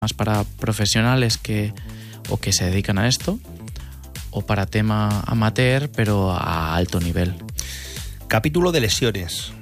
más para profesionales que se dedican a esto, o para tema amateur, pero a alto nivel. Capítulo de lesiones.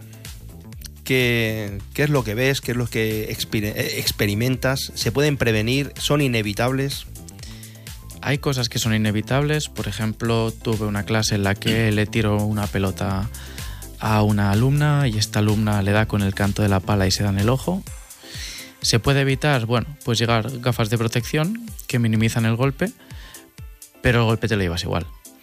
¿Qué es lo que ves? ¿Qué es lo que experimentas? ¿Se pueden prevenir? ¿Son inevitables? Hay cosas que son inevitables. Por ejemplo, tuve una clase en la que le tiro una pelota a una alumna y esta alumna le da con el canto de la pala y se da en el ojo. ¿Se puede evitar? Bueno, pues llevar gafas de protección que minimizan el golpe, pero el golpe te lo llevas igual.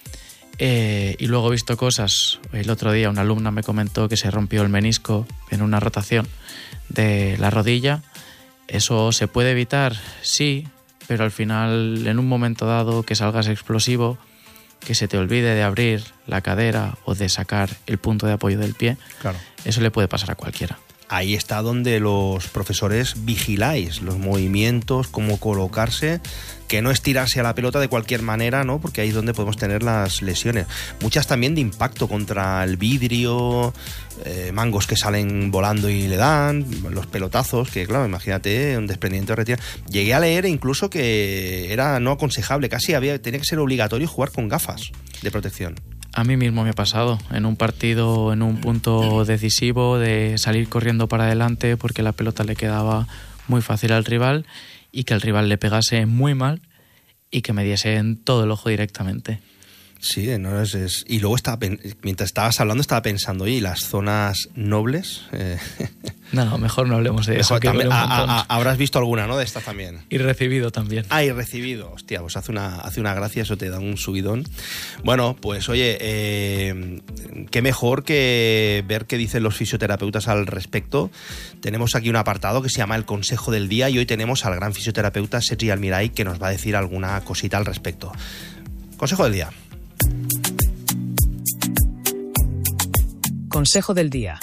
Y luego he visto cosas. El otro día una alumna me comentó que se rompió el menisco en una rotación de la rodilla. ¿Eso se puede evitar? Sí, pero al final, en un momento dado que salgas explosivo, que se te olvide de abrir la cadera o de sacar el punto de apoyo del pie, claro, eso le puede pasar a cualquiera. Ahí está donde los profesores vigiláis los movimientos, cómo colocarse, que no es tirarse a la pelota de cualquier manera, ¿no? Porque ahí es donde podemos tener las lesiones. Muchas también de impacto contra el vidrio, mangos que salen volando y le dan, los pelotazos, que claro, imagínate, un desprendimiento de retina. Llegué a leer incluso que era no aconsejable, tenía que ser obligatorio jugar con gafas de protección. A mí mismo me ha pasado en un partido, en un punto decisivo, de salir corriendo para adelante porque la pelota le quedaba muy fácil al rival y que el rival le pegase muy mal y que me diese en todo el ojo directamente. Sí, no y luego mientras estabas hablando estaba pensando, ¿y las zonas nobles? No, mejor no hablemos de eso. También, habrás visto alguna, ¿no? De estas también. Y recibido también. Y recibido. Hostia, pues hace una gracia, eso te da un subidón. Bueno, pues oye, qué mejor que ver qué dicen los fisioterapeutas al respecto. Tenemos aquí un apartado que se llama El Consejo del Día y hoy tenemos al gran fisioterapeuta Sergi Almiray que nos va a decir alguna cosita al respecto. Consejo del Día. Consejo del Día.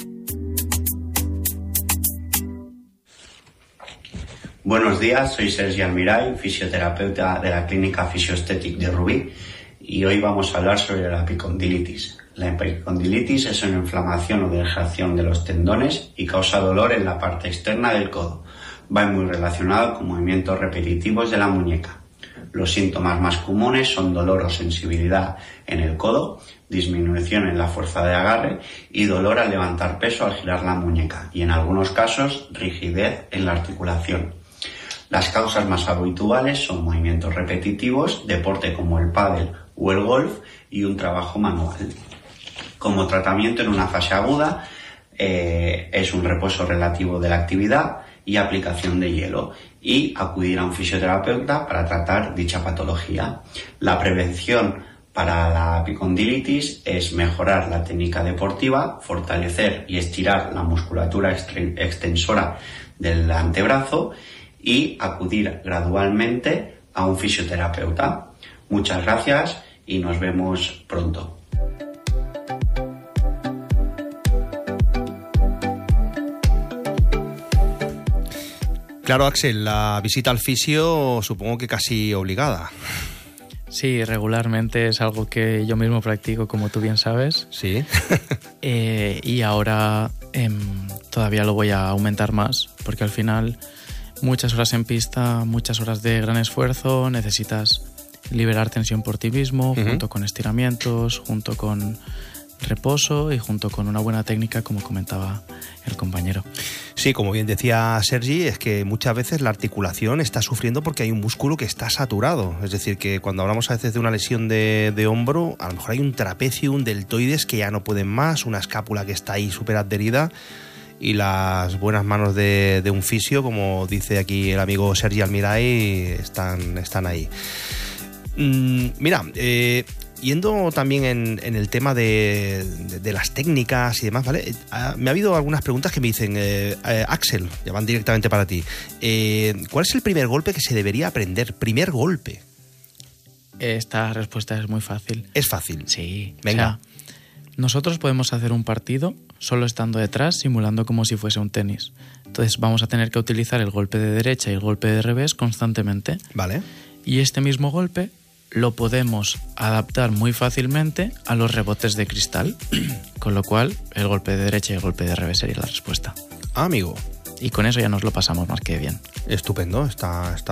Buenos días, soy Sergi Almiray, fisioterapeuta de la Clínica Fisioestética de Rubí y hoy vamos a hablar sobre la epicondilitis. La epicondilitis es una inflamación o degeneración de los tendones y causa dolor en la parte externa del codo. Va muy relacionado con movimientos repetitivos de la muñeca. Los síntomas más comunes son dolor o sensibilidad en el codo, disminución en la fuerza de agarre y dolor al levantar peso al girar la muñeca y en algunos casos rigidez en la articulación. Las causas más habituales son movimientos repetitivos, deporte como el pádel o el golf y un trabajo manual. Como tratamiento en una fase aguda es un reposo relativo de la actividad y aplicación de hielo y acudir a un fisioterapeuta para tratar dicha patología. La prevención para la epicondilitis es mejorar la técnica deportiva, fortalecer y estirar la musculatura extensora del antebrazo y acudir gradualmente a un fisioterapeuta. Muchas gracias y nos vemos pronto. Claro, Axel, la visita al fisio supongo que casi obligada. Sí, regularmente es algo que yo mismo practico, como tú bien sabes. Sí. Y ahora todavía lo voy a aumentar más, porque al final muchas horas en pista, muchas horas de gran esfuerzo, necesitas liberar tensión por ti mismo, junto con estiramientos, junto con reposo y junto con una buena técnica, como comentaba el compañero. Sí, como bien decía Sergi, es que muchas veces la articulación está sufriendo porque hay un músculo que está saturado. Es decir, que cuando hablamos a veces de una lesión de hombro, a lo mejor hay un trapecio, un deltoides que ya no pueden más, una escápula que está ahí súper adherida y las buenas manos de un fisio, como dice aquí el amigo Sergi Almiray, están ahí. Mira, yendo también en el tema de las técnicas y demás, ¿vale? Me ha habido algunas preguntas que me dicen, Axel, ya van directamente para ti. ¿Cuál es el primer golpe que se debería aprender? Primer golpe. Esta respuesta es muy fácil. ¿Es fácil? Sí. Venga. O sea, nosotros podemos hacer un partido solo estando detrás, simulando como si fuese un tenis. Entonces vamos a tener que utilizar el golpe de derecha y el golpe de revés constantemente. Vale. Y este mismo golpe lo podemos adaptar muy fácilmente a los rebotes de cristal, con lo cual el golpe de derecha y el golpe de revés sería la respuesta. Amigo. y con eso ya nos lo pasamos más que bien. Estupendo, está